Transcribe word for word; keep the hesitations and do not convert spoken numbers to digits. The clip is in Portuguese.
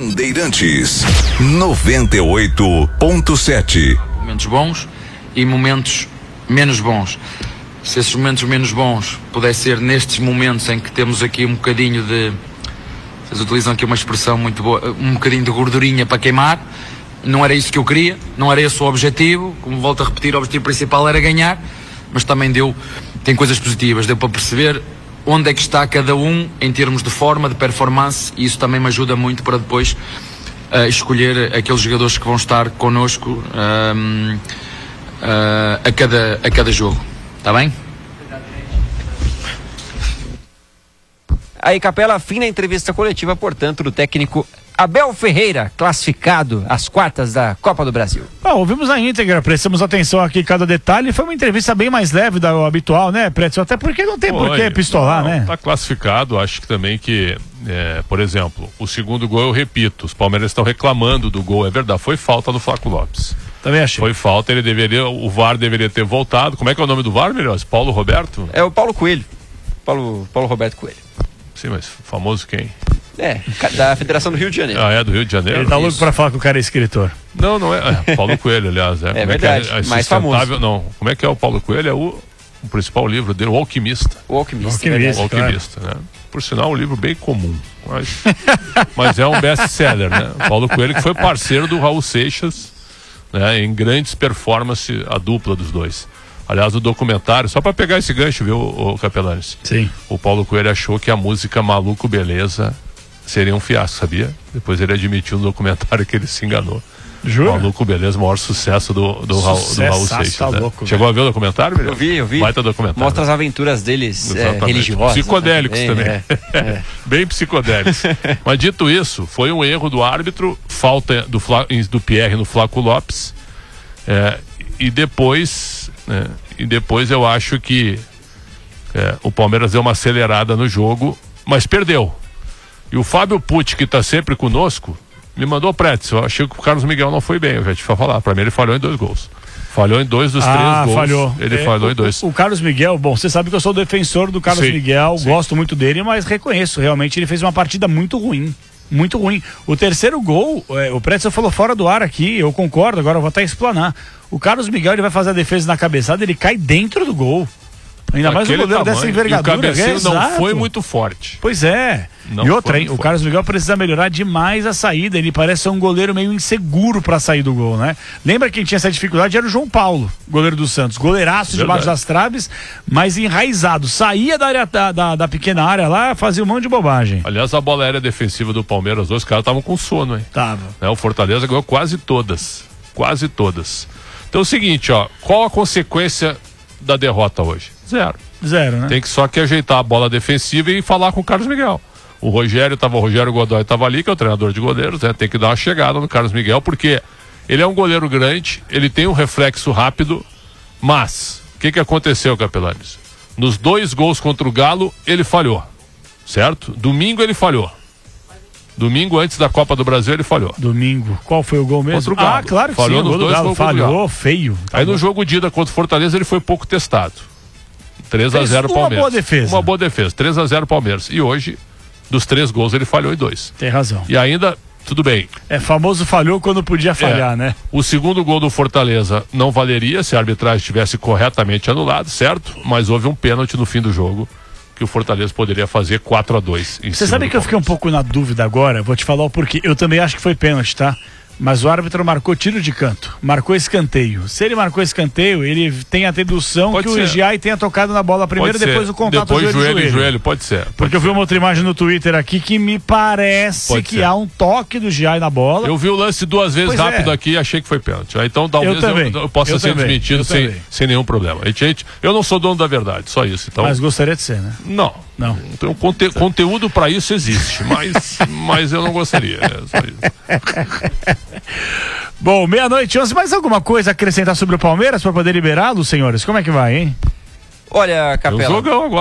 Bandeirantes noventa e oito ponto sete. Momentos bons e momentos menos bons. Se esses momentos menos bons pudessem ser nestes momentos em que temos aqui um bocadinho de, vocês utilizam aqui uma expressão muito boa, um bocadinho de gordurinha para queimar, não era isso que eu queria, não era esse o objetivo, como volto a repetir, o objetivo principal era ganhar, mas também deu, tem coisas positivas, deu para perceber onde é que está cada um em termos de forma, de performance, e isso também me ajuda muito para depois uh, escolher aqueles jogadores que vão estar connosco uh, uh, a, cada, a cada jogo. Tá bem? Aí, Capela, fim da entrevista coletiva, portanto, do técnico Abel Ferreira, classificado às quartas da Copa do Brasil. Ah, ouvimos na íntegra, prestamos atenção aqui em cada detalhe. Foi uma entrevista bem mais leve do habitual, né, Pretzel? Até porque não tem por que pistolar, não, né? Tá classificado, acho que também que, é, por exemplo, o segundo gol, eu repito, os palmeirenses estão reclamando do gol, é verdade, foi falta do Flaco Lopes. Também achei. Foi falta, ele deveria, o V A R deveria ter voltado. Como é que é o nome do V A R, melhor? Paulo Roberto? É o Paulo Coelho. Paulo, Paulo Roberto Coelho. Sim, mas famoso quem? É, da Federação do Rio de Janeiro. Ah, é do Rio de Janeiro? Ele tá louco pra falar que o cara é escritor. Não, não é. é Paulo Coelho, aliás. É, é verdade, é, é mais famoso. Não, como é que é o Paulo Coelho? É o, o principal livro dele, O Alquimista. O Alquimista, o Alquimista, o Alquimista, claro. Né? Por sinal, um livro bem comum. Mas, mas é um best-seller, né? Paulo Coelho, que foi parceiro do Raul Seixas, né, em grandes performances, a dupla dos dois. Aliás, o documentário, só para pegar esse gancho, viu, o Capelanes? Sim. O Paulo Coelho achou que a música Maluco Beleza seria um fiasco, sabia? Depois ele admitiu no documentário que ele se enganou. Jura? Maluco Beleza, o maior sucesso do, do, Raul, do Raul Seixas. Tá, né? Louco, chegou a ver o documentário, Melhor? Eu vi, eu vi. Baita documentário. Mostra as aventuras deles é, religiosas. Psicodélicos né? também. É, é. Bem psicodélicos. Mas dito isso, foi um erro do árbitro, falta do, Fla, do Pierre no Flaco Lopes. É, e depois, né, e depois eu acho que é, o Palmeiras deu uma acelerada no jogo, mas perdeu. E o Fábio Pucci, que está sempre conosco, me mandou Pretzel. Eu achei que o Carlos Miguel não foi bem, eu já te vou falar. Para mim ele falhou em dois gols. Falhou em dois dos ah, três gols. Falhou. Ele é, falhou o, em dois. O, o Carlos Miguel, bom, você sabe que eu sou defensor do Carlos sim, Miguel, sim. Gosto muito dele, mas reconheço, realmente ele fez uma partida muito ruim. Muito ruim. O terceiro gol, é, o Pretzel falou fora do ar aqui, eu concordo, agora eu vou até explanar. O Carlos Miguel, ele vai fazer a defesa na cabeçada, ele cai dentro do gol. Ainda mais um goleiro dessa envergadura. E o cabeceio é, não exato. foi muito forte. Pois é. Não e outra, hein, o forte. Carlos Miguel precisa melhorar demais a saída. Ele parece ser um goleiro meio inseguro pra sair do gol, né? Lembra quem tinha essa dificuldade? Era o João Paulo, goleiro do Santos. Goleiraço Verdade. debaixo das traves, mas enraizado. Saía da, área, da, da, da pequena área lá, fazia um monte de bobagem. Aliás, a bola aérea defensiva do Palmeiras, os dois caras estavam com sono, hein? Tava. Né, o Fortaleza ganhou quase todas. Quase todas. Então é o seguinte, ó. Qual a consequência da derrota hoje? Zero. Zero, né? Tem que só que ajeitar a bola defensiva e falar com o Carlos Miguel. O Rogério tava, o Rogério Godoy tava ali, que é o treinador de goleiros, né? Tem que dar uma chegada no Carlos Miguel, porque ele é um goleiro grande, ele tem um reflexo rápido, mas o que que aconteceu, Capelanes? Nos dois gols contra o Galo, ele falhou, certo? Domingo ele falhou. Domingo, antes da Copa do Brasil, ele falhou. Domingo. Qual foi o gol mesmo? Contra o Galo. Ah, claro que falhou sim, nos o gol dois do Galo. Falhou feio. Tá Aí bom. no jogo de ida contra o Fortaleza, ele foi pouco testado. três a zero Palmeiras. Uma boa defesa. Uma boa defesa. três a zero Palmeiras. E hoje, dos três gols, ele falhou em dois. Tem razão. E ainda, tudo bem. É famoso falhou quando podia falhar, é, né? O segundo gol do Fortaleza não valeria se a arbitragem tivesse corretamente anulado, certo? Mas houve um pênalti no fim do jogo que o Fortaleza poderia fazer quatro a dois. Você sabe que eu fiquei um pouco na dúvida agora? Vou te falar o porquê. Eu também acho que foi pênalti, tá? Mas o árbitro marcou tiro de canto, marcou escanteio. Se ele marcou escanteio, ele tem a dedução Pode que ser. o Egiai tenha tocado na bola primeiro, Pode depois ser. o contato depois joelho, joelho, joelho. joelho, pode ser. Pode Porque eu vi uma outra imagem no Twitter aqui que me parece Pode que ser. há um toque do Egiai na bola. Eu vi o lance duas vezes Pois rápido é. aqui e achei que foi pênalti. Então talvez Eu também. eu, eu possa Eu ser também. desmentido Eu sem, também. sem nenhum problema. A gente, eu não sou dono da verdade, só isso. Então, Mas gostaria de ser, né? não. Não. Então, conte, conteúdo para isso existe, mas, mas eu não gostaria. É só isso. Bom, meia-noite, onze. Mais alguma coisa a acrescentar sobre o Palmeiras para poder liberá-lo, senhores? Como é que vai, hein? Olha, Tem um Capela. jogão agora.